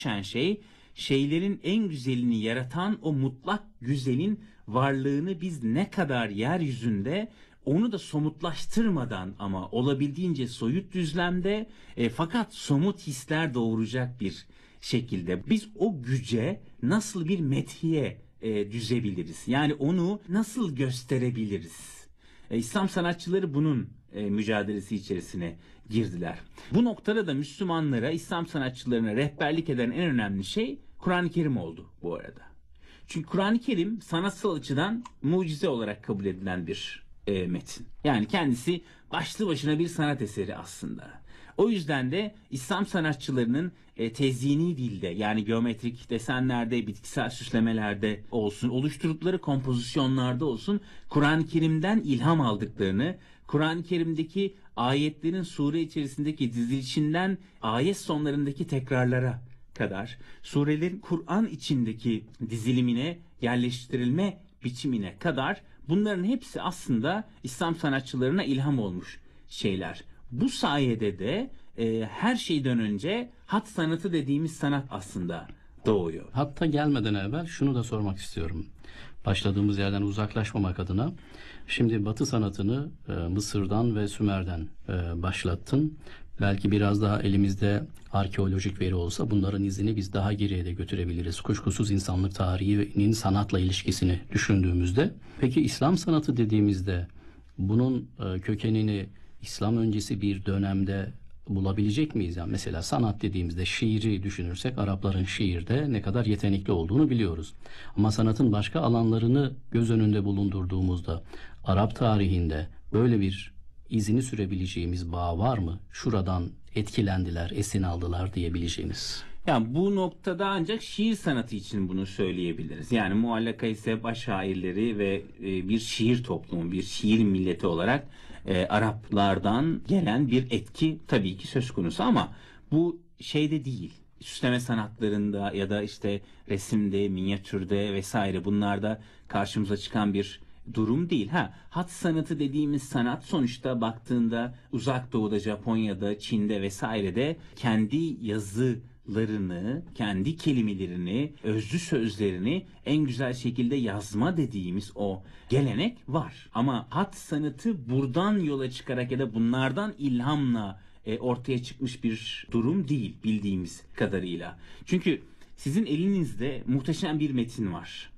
düşen şey, şeylerin en güzelini yaratan o mutlak güzelin varlığını biz ne kadar yeryüzünde onu da somutlaştırmadan ama olabildiğince soyut düzlemde fakat somut hisler doğuracak bir şekilde biz o güce nasıl bir methiye düzebiliriz? Yani onu nasıl gösterebiliriz? İslam sanatçıları bunun mücadelesi içerisine girdiler. Bu noktada da Müslümanlara, İslam sanatçılarına rehberlik eden en önemli şey Kur'an-ı Kerim oldu bu arada. Çünkü Kur'an-ı Kerim sanatsal açıdan mucize olarak kabul edilen bir metin. Yani kendisi başlı başına bir sanat eseri aslında. O yüzden de İslam sanatçılarının tezyini dilde, yani geometrik desenlerde, bitkisel süslemelerde olsun, oluşturdukları kompozisyonlarda olsun Kur'an-ı Kerim'den ilham aldıklarını, Kur'an-ı Kerim'deki ayetlerin sure içerisindeki dizilişinden ayet sonlarındaki tekrarlara kadar, surelerin Kur'an içindeki dizilimine yerleştirilme biçimine kadar bunların hepsi aslında İslam sanatçılarına ilham olmuş şeyler. Bu sayede de her şeyden önce hat sanatı dediğimiz sanat aslında doğuyor. Hatta gelmeden evvel şunu da sormak istiyorum. Başladığımız yerden uzaklaşmamak adına. Şimdi Batı sanatını Mısır'dan ve Sümer'den başlattın. Belki biraz daha elimizde arkeolojik veri olsa bunların izini biz daha geriye de götürebiliriz. Kuşkusuz insanlık tarihinin sanatla ilişkisini düşündüğümüzde. Peki İslam sanatı dediğimizde bunun kökenini İslam öncesi bir dönemde bulabilecek miyiz? Yani mesela sanat dediğimizde şiiri düşünürsek Arapların şiirde ne kadar yetenekli olduğunu biliyoruz. Ama sanatın başka alanlarını göz önünde bulundurduğumuzda Arap tarihinde böyle bir izini sürebileceğimiz bağ var mı? Şuradan etkilendiler, esin aldılar diyebileceğimiz. Yani bu noktada ancak şiir sanatı için bunu söyleyebiliriz. Yani Muallaka ise baş şairleri ve bir şiir toplumu, bir şiir milleti olarak Araplardan gelen bir etki tabii ki söz konusu ama bu şeyde değil. Süsleme sanatlarında ya da işte resimde, minyatürde vesaire bunlarda karşımıza çıkan bir durum değil. Hat sanatı dediğimiz sanat sonuçta baktığında Uzak Doğu'da, Japonya'da, Çin'de vesairede kendi yazılarını, kendi kelimelerini, özlü sözlerini en güzel şekilde yazma dediğimiz o gelenek var. Ama hat sanatı buradan yola çıkarak ya da bunlardan ilhamla ortaya çıkmış bir durum değil bildiğimiz kadarıyla. Çünkü sizin elinizde muhteşem bir metin var.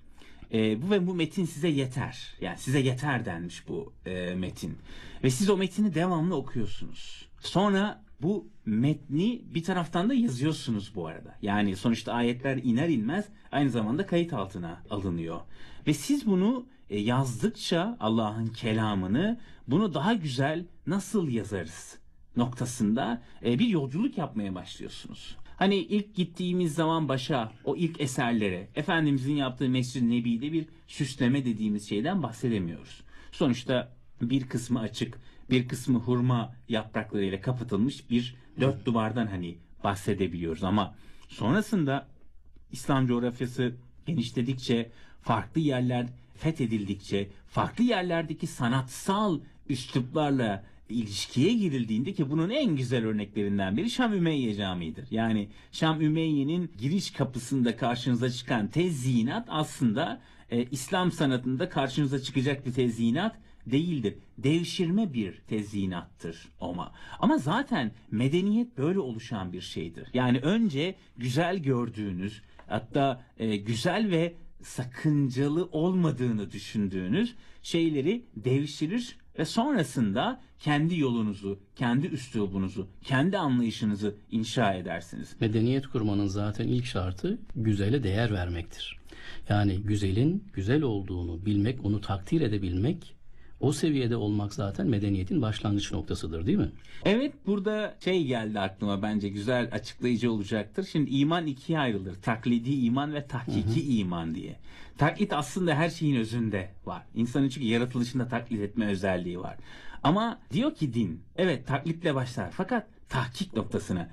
Bu metin size yeter. Yani size yeter denmiş bu metin. Ve siz o metni devamlı okuyorsunuz. Sonra bu metni bir taraftan da yazıyorsunuz bu arada. Yani sonuçta ayetler iner inmez aynı zamanda kayıt altına alınıyor. Ve siz bunu yazdıkça Allah'ın kelamını bunu daha güzel nasıl yazarız noktasında bir yolculuk yapmaya başlıyorsunuz. Hani ilk gittiğimiz zaman başa o ilk eserlere Efendimizin yaptığı Mescid-i Nebi'de bir süsleme dediğimiz şeyden bahsedemiyoruz. Sonuçta bir kısmı açık, bir kısmı hurma yapraklarıyla kapatılmış bir dört duvardan hani bahsedebiliyoruz ama sonrasında İslam coğrafyası genişledikçe, farklı yerler fethedildikçe, farklı yerlerdeki sanatsal üsluplarla ilişkiye girildiğinde ki bunun en güzel örneklerinden biri Şam Ümeyye Camii'dir. Yani Şam Ümeyye'nin giriş kapısında karşınıza çıkan tezyinat aslında İslam sanatında karşınıza çıkacak bir tezyinat değildir. Devşirme bir tezyinattır ama zaten medeniyet böyle oluşan bir şeydir. Yani önce güzel gördüğünüz, hatta güzel ve sakıncalı olmadığını düşündüğünüz şeyleri devşirir ve sonrasında kendi yolunuzu, kendi üslubunuzu, kendi anlayışınızı inşa edersiniz. Medeniyet kurmanın zaten ilk şartı güzele değer vermektir. Yani güzelin güzel olduğunu bilmek, onu takdir edebilmek, o seviyede olmak zaten medeniyetin başlangıç noktasıdır, değil mi? Evet, burada geldi aklıma, bence güzel açıklayıcı olacaktır. Şimdi iman ikiye ayrılır. Taklidi iman ve tahkiki iman diye. Taklit aslında her şeyin özünde var. İnsanın çünkü yaratılışında taklit etme özelliği var. Ama diyor ki din, evet taklitle başlar fakat tahkik noktasına